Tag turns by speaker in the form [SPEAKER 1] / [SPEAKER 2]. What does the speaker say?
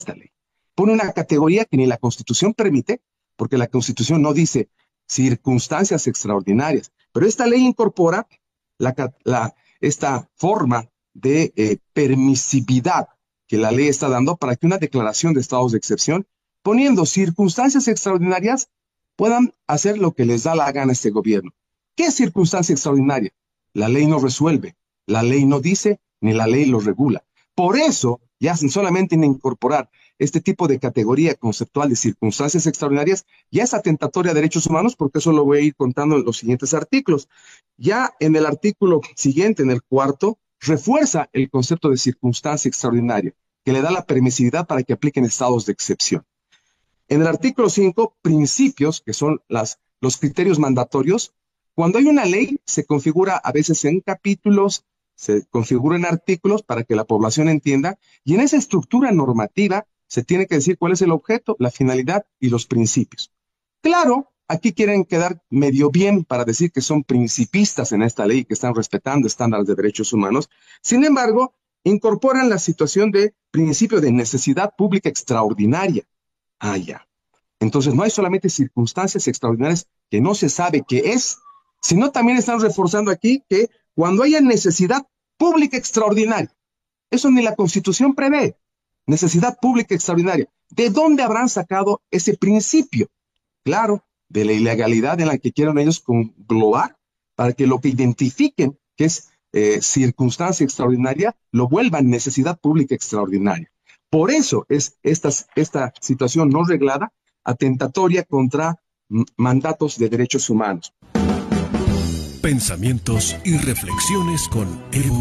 [SPEAKER 1] esta ley. Pone una categoría que ni la Constitución permite, porque la Constitución no dice circunstancias extraordinarias, pero esta ley incorpora esta forma de permisividad que la ley está dando para que una declaración de estados de excepción, poniendo circunstancias extraordinarias, puedan hacer lo que les da la gana a este gobierno. ¿Qué es circunstancia extraordinaria? La ley no resuelve, la ley no dice, ni la ley lo regula. Por eso, ya solamente en incorporar este tipo de categoría conceptual de circunstancias extraordinarias, ya es atentatoria a derechos humanos, porque eso lo voy a ir contando en los siguientes artículos. Ya en el artículo siguiente, en el 4, refuerza el concepto de circunstancia extraordinaria, que le da la permisividad para que apliquen estados de excepción. En el artículo 5, principios, que son los criterios mandatorios. Cuando hay una ley, se configura a veces en capítulos, se configura en artículos para que la población entienda, y en esa estructura normativa se tiene que decir cuál es el objeto, la finalidad y los principios. Claro, aquí quieren quedar medio bien para decir que son principistas en esta ley, que están respetando estándares de derechos humanos. Sin embargo, incorporan la situación de principio de necesidad pública extraordinaria. Ah, ya. Entonces no hay solamente circunstancias extraordinarias que no se sabe qué es, sino también están reforzando aquí que cuando haya necesidad pública extraordinaria, eso ni la Constitución prevé, necesidad pública extraordinaria. ¿De dónde habrán sacado ese principio? Claro, de la ilegalidad en la que quieren ellos conglobar para que lo que identifiquen que es circunstancia extraordinaria, lo vuelvan necesidad pública extraordinaria. Por eso es esta situación no reglada, atentatoria contra mandatos de derechos humanos.
[SPEAKER 2] Pensamientos y reflexiones con Evo